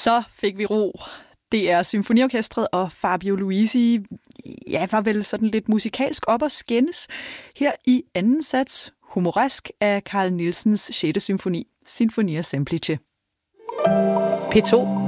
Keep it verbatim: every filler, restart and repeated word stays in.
Så fik vi ro. Det er Symfoniorkestret og Fabio Luisi, ja, var vel sådan lidt musikalsk op og skændes her i anden sats, humoresk af Carl Nielsens sjette symfoni, Sinfonia Semplice. P to